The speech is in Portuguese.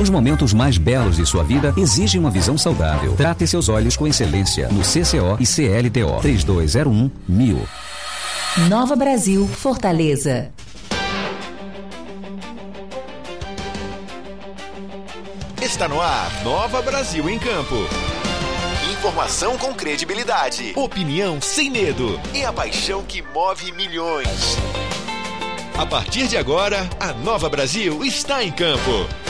Os momentos mais belos de sua vida exigem uma visão saudável. Trate seus olhos com excelência no CCO e CLTO. 3201-1000. Nova Brasil, Fortaleza. Está no ar, Nova Brasil em Campo. Informação com credibilidade, opinião sem medo e a paixão que move milhões. A partir de agora, a Nova Brasil está em campo.